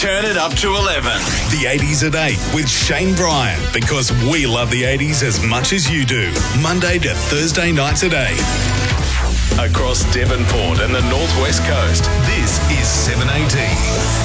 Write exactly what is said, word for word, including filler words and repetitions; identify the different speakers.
Speaker 1: Turn it up to eleven.
Speaker 2: The eighties at eight with Shane Bryan, because we love the eighties as much as you do. Monday to Thursday nights at eight. Across Devonport and the Northwest Coast, this is seven eighty.